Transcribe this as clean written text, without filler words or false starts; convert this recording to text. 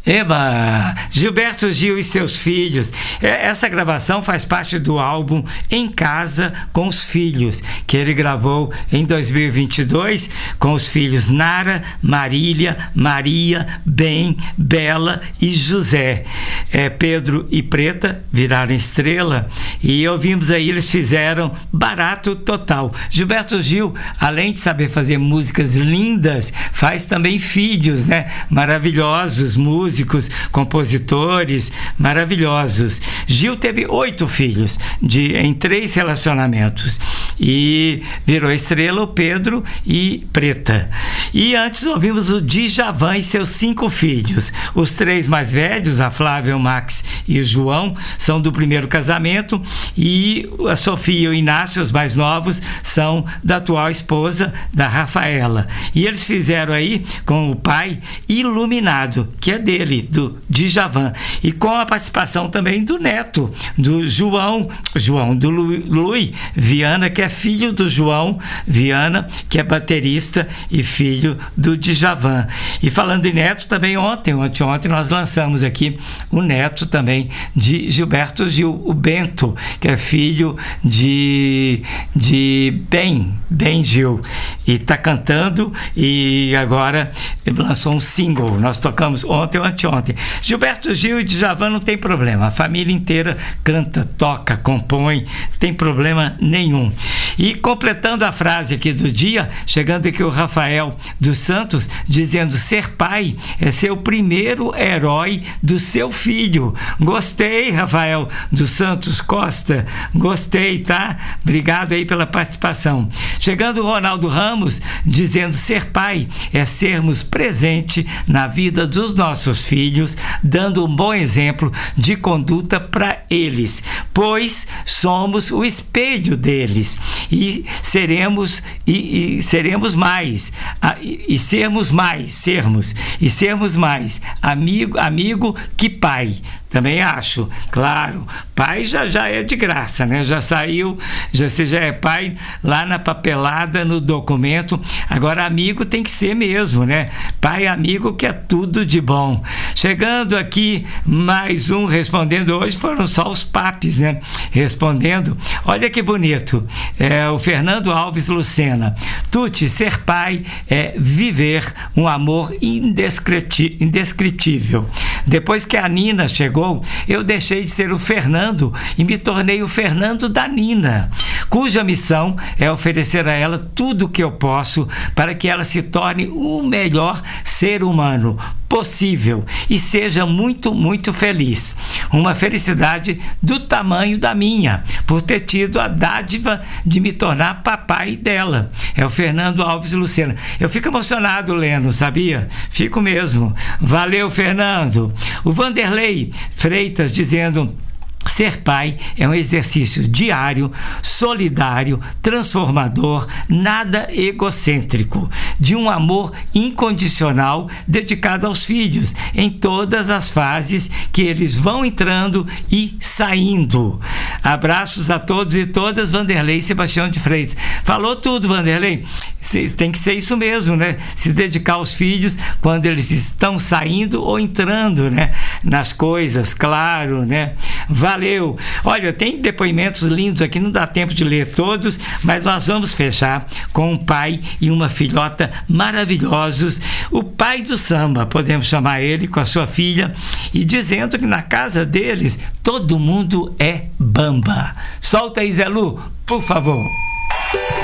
Eba! Gilberto Gil e seus filhos. Essa gravação faz parte do álbum Em Casa com os Filhos, que ele gravou em 2022 com os filhos Nara, Marília, Maria, Bem, Bela e José. Pedro e Preta viraram estrela e ouvimos aí, eles fizeram Barato Total. Gilberto Gil, além de saber fazer músicas lindas, faz também filhos, né? Maravilhosos, músicos, compositores maravilhosos. Gil teve 8 filhos em 3 relacionamentos e virou estrela o Pedro e Preta. E antes ouvimos o Djavan e seus 5 filhos. Os 3 mais velhos, a Flávia, o Max e o João, são do primeiro casamento, e a Sofia e o Inácio, os mais novos, são da atual esposa da Rafaela. E eles fizeram aí com o pai Iluminado, que é dele, do Djavan, e com a participação também do neto, do João do Luiz Viana, que é filho do João Viana, que é baterista e filho do Djavan. E falando em neto, também ontem nós lançamos aqui o neto também de Gilberto Gil, o Bento, que é filho de Ben Gil, e está cantando, e agora lançou um single. Nós tocamos ontem ou anteontem. Gilberto Gil e Djavan não tem problema, a família inteira canta, toca, compõe, não tem problema nenhum. E completando a frase aqui do dia, chegando aqui o Rafael dos Santos, dizendo: ser pai é ser o primeiro herói do seu filho. Gostei, Rafael dos Santos Costa, gostei, tá? Obrigado aí pela participação. Chegando o Ronaldo Ramos, dizendo: ser pai é sermos presente na vida dos nossos filhos, dando um bom exemplo de conduta para eles, pois somos o espelho deles, e sermos mais amigo que pai. Também acho, claro, pai já é de graça, né? Você já é pai lá na papelada, no documento. Agora amigo tem que ser mesmo, né? Pai amigo, que é tudo de bom. Chegando aqui mais um respondendo, hoje foram só os papis, né? Respondendo, olha que bonito, o Fernando Alves Lucena: Tuti, ser pai é viver um amor indescritível. Depois que a Nina chegou, eu deixei de ser o Fernando e me tornei o Fernando da Nina, cuja missão é oferecer a ela tudo o que eu posso para que ela se torne o melhor ser humano possível e seja muito, muito feliz. Uma felicidade do tamanho da minha, por ter tido a dádiva de me tornar papai dela. É o Fernando Alves Lucena. Eu fico emocionado lendo, sabia? Fico mesmo. Valeu, Fernando. O Vanderlei Freitas dizendo: ser pai é um exercício diário, solidário, transformador, nada egocêntrico, de um amor incondicional dedicado aos filhos, em todas as fases que eles vão entrando e saindo. Abraços a todos e todas, Vanderlei Sebastião de Freitas. Falou tudo, Vanderlei. Tem que ser isso mesmo, né? Se dedicar aos filhos quando eles estão saindo ou entrando, né? Nas coisas, claro, né? Valeu! Olha, tem depoimentos lindos aqui, não dá tempo de ler todos, mas nós vamos fechar com um pai e uma filhota maravilhosos. O pai do samba, podemos chamar ele, com a sua filha, e dizendo que na casa deles todo mundo é bamba. Solta aí, Zé Lu, por favor.